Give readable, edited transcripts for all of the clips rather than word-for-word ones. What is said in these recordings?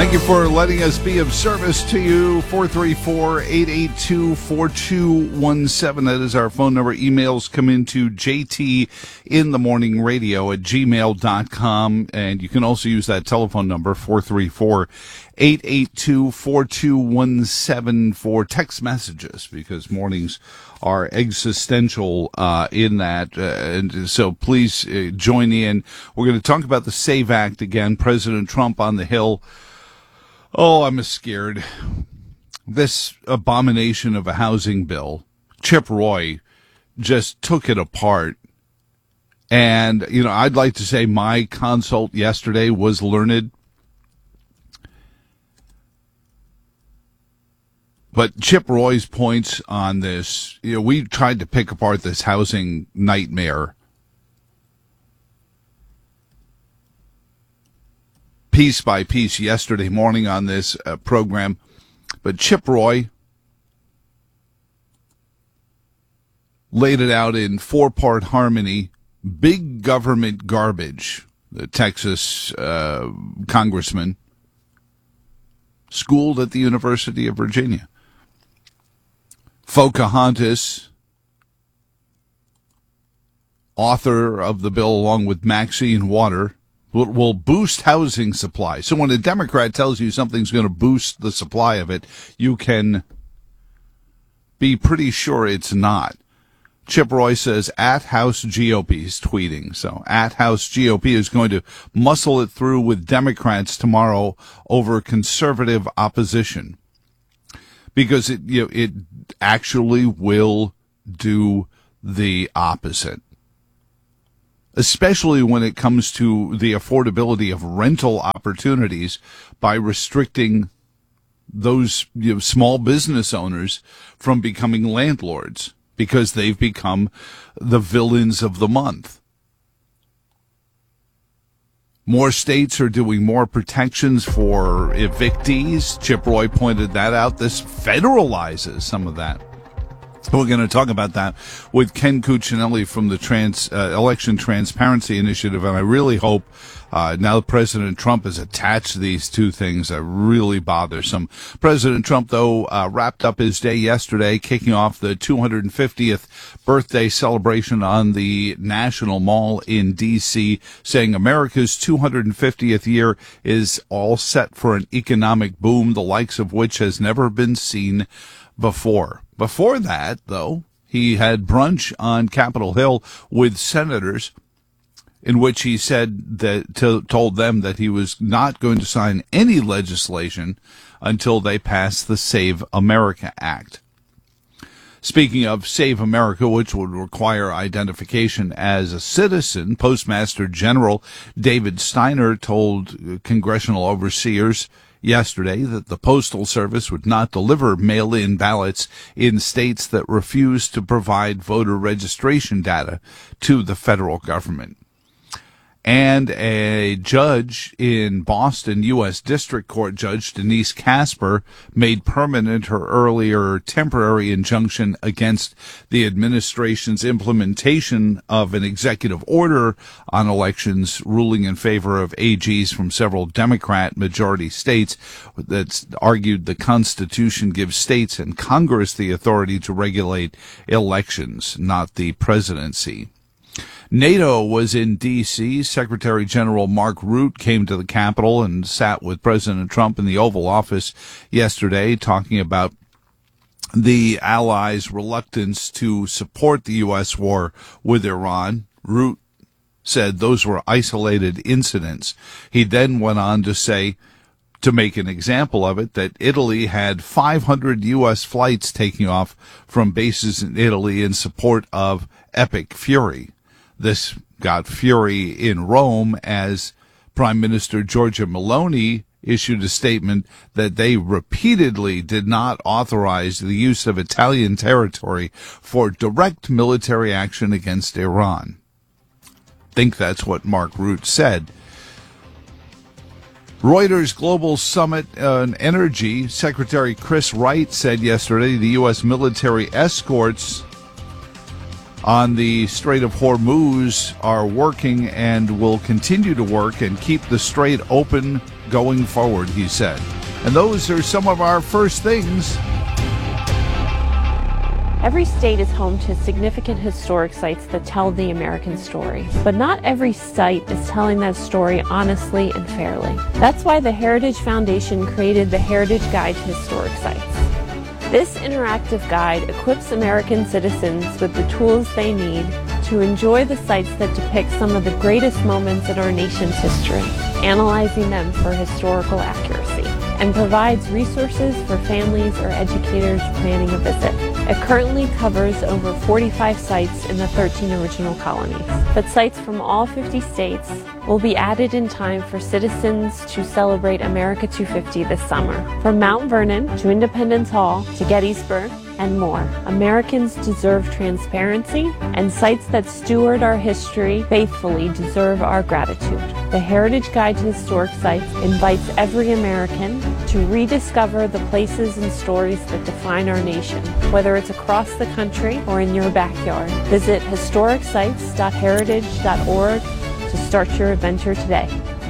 Thank you for letting us be of service to you. 434-882-4217. That is our phone number. Emails come into jtinthemorningradio@gmail.com. And you can also use that telephone number, 434-882-4217, for text messages, because mornings are existential in that. And so please join in. We're going to talk about the SAVE Act again. President Trump on the Hill. Oh, I'm scared. This abomination of a housing bill, Chip Roy just took it apart. And, you know, I'd like to say my consult yesterday was learned. But Chip Roy's points on this, you know, we tried to pick apart this housing nightmare piece by piece yesterday morning on this program. But Chip Roy laid it out in four-part harmony. Big government garbage. The Texas congressman, schooled at the University of Virginia. Pocahontas, author of the bill along with Maxine Water, will boost housing supply. So when a Democrat tells you something's going to boost the supply of it, you can be pretty sure it's not. Chip Roy says, at House GOP is tweeting. So at House GOP is going to muscle it through with Democrats tomorrow over conservative opposition. Because it actually will do the opposite. Especially when it comes to the affordability of rental opportunities by restricting those small business owners from becoming landlords, because they've become the villains of the month. More states are doing more protections for evictees. Chip Roy pointed that out. This federalizes some of that. We're going to talk about that with Ken Cuccinelli from the Election Transparency Initiative, and I really hope now that President Trump has attached these two things are really bothersome. President Trump, though, wrapped up his day yesterday, kicking off the 250th birthday celebration on the National Mall in D.C., saying America's 250th year is all set for an economic boom, the likes of which has never been seen before. Before that, though, he had brunch on Capitol Hill with senators, in which he said told them that he was not going to sign any legislation until they pass the Save America Act. Speaking of Save America, which would require identification as a citizen, Postmaster General David Steiner told congressional overseers yesterday that the Postal Service would not deliver mail-in ballots in states that refuse to provide voter registration data to the federal government. And a judge in Boston, U.S. District Court Judge Denise Casper, made permanent her earlier temporary injunction against the administration's implementation of an executive order on elections, ruling in favor of AGs from several Democrat majority states that argued the Constitution gives states and Congress the authority to regulate elections, not the presidency. NATO was in D.C. Secretary General Mark Rutte came to the Capitol and sat with President Trump in the Oval Office yesterday, talking about the allies' reluctance to support the U.S. war with Iran. Rutte said those were isolated incidents. He then went on to say, to make an example of it, that Italy had 500 U.S. flights taking off from bases in Italy in support of Epic Fury. This got fury in Rome as Prime Minister Giorgia Meloni issued a statement that they repeatedly did not authorize the use of Italian territory for direct military action against Iran. I think that's what Mark Rutte said. Reuters Global Summit on Energy, Secretary Chris Wright said yesterday the U.S. military escorts on the Strait of Hormuz are working and will continue to work and keep the strait open going forward, he said. And those are some of our first things. Every state is home to significant historic sites that tell the American story. But not every site is telling that story honestly and fairly. That's why the Heritage Foundation created the Heritage Guide to Historic Sites. This interactive guide equips American citizens with the tools they need to enjoy the sites that depict some of the greatest moments in our nation's history, analyzing them for historical accuracy, and provides resources for families or educators planning a visit. It currently covers over 45 sites in the 13 original colonies, but sites from all 50 states will be added in time for citizens to celebrate America 250 this summer. From Mount Vernon to Independence Hall to Gettysburg and more, Americans deserve transparency, and sites that steward our history faithfully deserve our gratitude. The Heritage Guide to Historic Sites invites every American to rediscover the places and stories that define our nation, whether it's across the country or in your backyard. Visit historicsites.heritage.org to start your adventure today.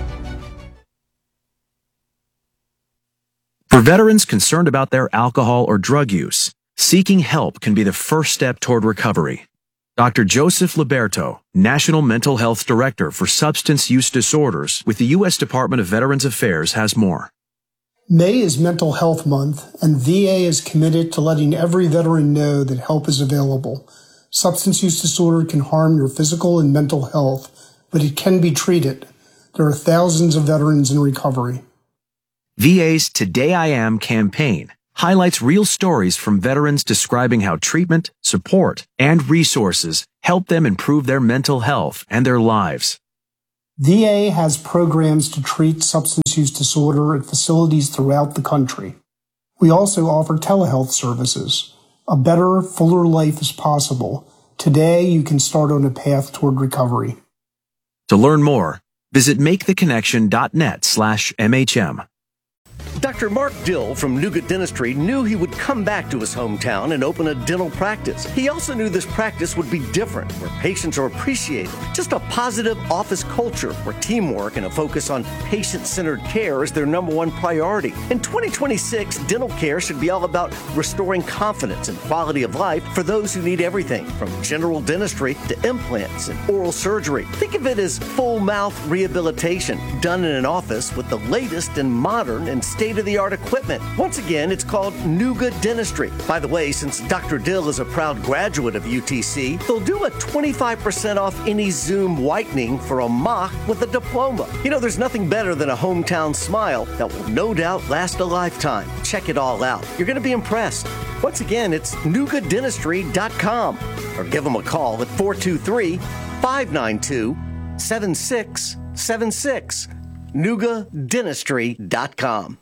For veterans concerned about their alcohol or drug use, seeking help can be the first step toward recovery. Dr. Joseph Liberto, National Mental Health Director for Substance Use Disorders with the U.S. Department of Veterans Affairs, has more. May is Mental Health Month, and VA is committed to letting every veteran know that help is available. Substance use disorder can harm your physical and mental health, but it can be treated. There are thousands of veterans in recovery. VA's Today I Am campaign highlights real stories from veterans describing how treatment, support, and resources help them improve their mental health and their lives. VA has programs to treat substance use disorder at facilities throughout the country. We also offer telehealth services. A better, fuller life is possible. Today, you can start on a path toward recovery. To learn more, visit maketheconnection.net/MHM. Dr. Mark Dill from Nuga Dentistry knew he would come back to his hometown and open a dental practice. He also knew this practice would be different, where patients are appreciated. Just a positive office culture where teamwork and a focus on patient-centered care is their number one priority. In 2026, dental care should be all about restoring confidence and quality of life for those who need everything from general dentistry to implants and oral surgery. Think of it as full mouth rehabilitation done in an office with the latest and modern and state-of-the-art equipment. Once again, it's called Nuga Dentistry. By the way, since Dr. Dill is a proud graduate of UTC, they'll do a 25% off any Zoom whitening for a mock with a diploma. You know, there's nothing better than a hometown smile that will no doubt last a lifetime. Check it all out. You're going to be impressed. Once again, it's NugaDentistry.com or give them a call at 423-592-7676. NugaDentistry.com.